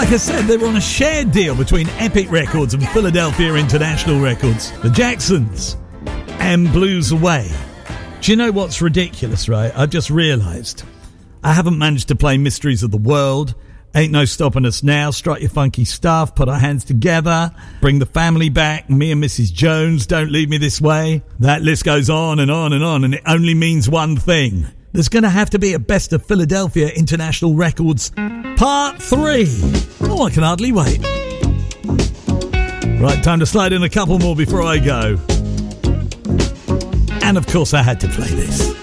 Like I said, they were on a shared deal between Epic Records and Philadelphia International Records. The Jacksons and Blues Away. Do you know what's ridiculous, right? I've just realised I haven't managed to play Mysteries of the World, Ain't No Stopping Us Now, Strut Your Funky Stuff, Put Our Hands Together, Bring the Family Back, Me and Mrs. Jones, Don't Leave Me This Way. That list goes on and on and on, and it only means one thing. There's going to have to be a Best of Philadelphia International Records Part 3. Oh, I can hardly wait. Right, time to slide in a couple more before I go. And of course I had to play this.